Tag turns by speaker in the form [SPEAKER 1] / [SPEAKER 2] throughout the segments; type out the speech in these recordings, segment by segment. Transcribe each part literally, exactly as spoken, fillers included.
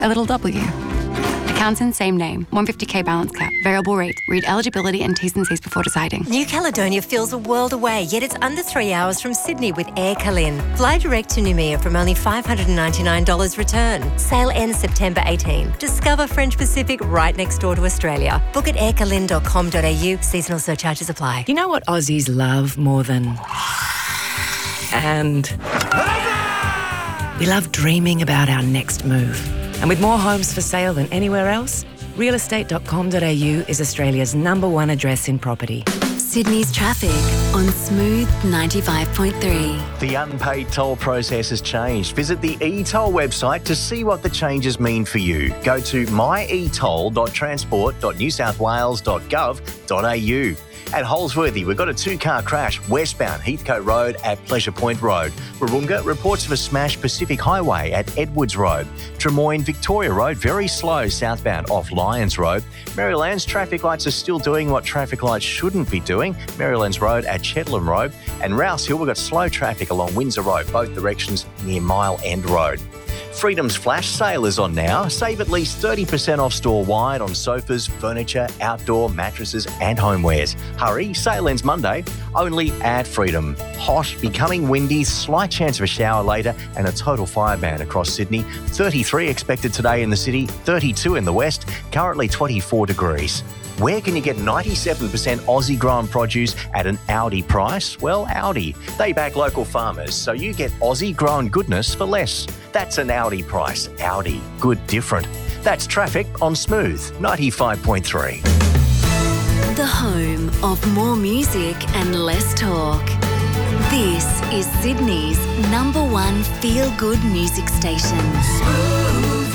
[SPEAKER 1] a little W. Accountant, same name. one hundred fifty thousand balance cap. Variable rate. Read eligibility and T's and C's before deciding.
[SPEAKER 2] New Caledonia feels a world away, yet it's under three hours from Sydney with Air Calin. Fly direct to Noumea from only five hundred ninety-nine dollars return. Sale ends September eighteenth. Discover French Pacific right next door to Australia. Book at air calin dot com dot a u. Seasonal surcharges apply.
[SPEAKER 3] You know what Aussies love more than... And... We love dreaming about our next move. And with more homes for sale than anywhere else, real estate dot com dot a u is Australia's number one address in property.
[SPEAKER 4] Sydney's traffic on Smooth ninety-five point three.
[SPEAKER 5] The unpaid toll process has changed. Visit the e-toll website to see what the changes mean for you. Go to my e toll dot transport dot new south wales dot gov dot a u. At Holsworthy, we've got a two-car crash westbound Heathcote Road at Pleasure Point Road. Warunga, reports of a smashed Pacific Highway at Edwards Road. Tremoyne, Victoria Road, very slow southbound off Lyons Road. Maryland's traffic lights are still doing what traffic lights shouldn't be doing. Maryland's Road at Chetlam Road. And Rouse Hill, we've got slow traffic along Windsor Road, both directions near Mile End Road. Freedom's flash sale is on now. Save at least thirty percent off store-wide on sofas, furniture, outdoor mattresses and homewares. Hurry, sale ends Monday, only at Freedom. Hot, becoming windy, slight chance of a shower later and a total fire ban across Sydney. thirty-three expected today in the city, thirty-two in the west, currently twenty-four degrees. Where can you get ninety-seven percent Aussie-grown produce at an Aldi price? Well, Aldi. They back local farmers, so you get Aussie-grown goodness for less. That's an Aldi price. Aldi. Good different. That's traffic on Smooth ninety-five point three.
[SPEAKER 4] The home of more music and less talk. This is Sydney's number one feel-good music station.
[SPEAKER 6] Smooth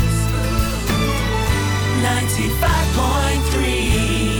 [SPEAKER 6] ninety-five point three.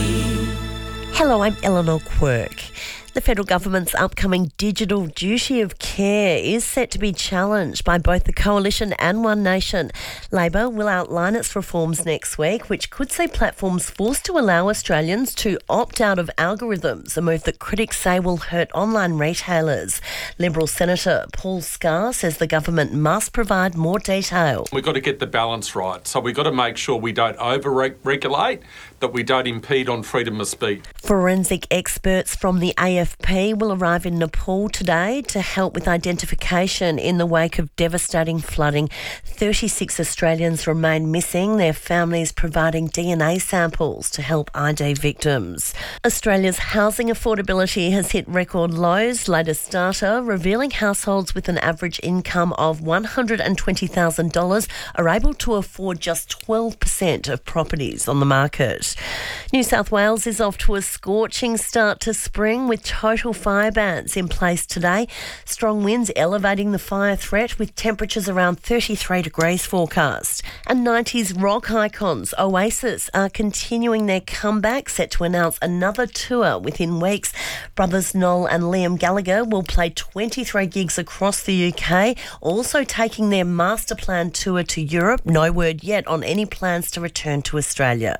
[SPEAKER 7] Hello, I'm Eleanor Quirk. The federal government's upcoming digital duty of care is set to be challenged by both the Coalition and One Nation. Labor will outline its reforms next week, which could see platforms forced to allow Australians to opt out of algorithms, a move that critics say will hurt online retailers. Liberal Senator Paul Scar says the government must provide more detail.
[SPEAKER 8] We've got to get the balance right. So we've got to make sure we don't over-regulate, that we don't impede on freedom of speech.
[SPEAKER 7] Forensic experts from the A F P will arrive in Nepal today to help with identification in the wake of devastating flooding. thirty-six Australians remain missing, their families providing D N A samples to help I D victims. Australia's housing affordability has hit record lows. Latest data revealing households with an average income of one hundred twenty thousand dollars are able to afford just twelve percent of properties on the market. New South Wales is off to a scorching start to spring with total fire bans in place today. Strong winds elevating the fire threat with temperatures around thirty-three degrees forecast. And nineties rock icons Oasis are continuing their comeback, set to announce another tour within weeks. Brothers Noel and Liam Gallagher will play twenty-three gigs across the U K, also taking their master plan tour to Europe. No word yet on any plans to return to Australia.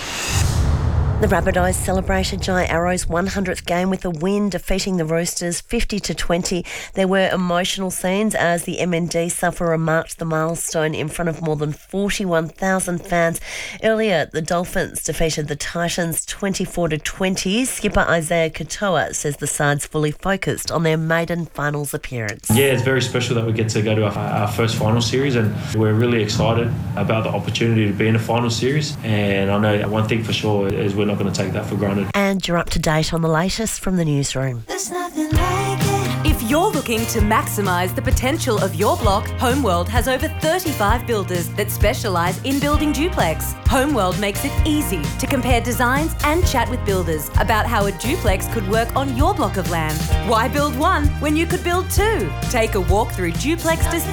[SPEAKER 7] The Rabbitohs celebrated Jai Arrow's one hundredth game with a win, defeating the Roosters fifty to twenty. There were emotional scenes as the M N D sufferer marked the milestone in front of more than forty-one thousand fans. Earlier, the Dolphins defeated the Titans twenty-four to twenty. Skipper Isaiah Katoa says the side's fully focused on their maiden finals appearance.
[SPEAKER 9] Yeah, it's very special that we get to go to our, our first final series, and we're really excited about the opportunity to be in a final series. And I know one thing for sure is we're not going to take that for granted.
[SPEAKER 7] And you're up to date on the latest from the newsroom.
[SPEAKER 6] There's nothing like it.
[SPEAKER 10] If you're looking to maximise the potential of your block, Homeworld has over thirty-five builders that specialise in building duplex. Homeworld makes it easy to compare designs and chat with builders about how a duplex could work on your block of land. Why build one when you could build two? Take a walk through Duplex Display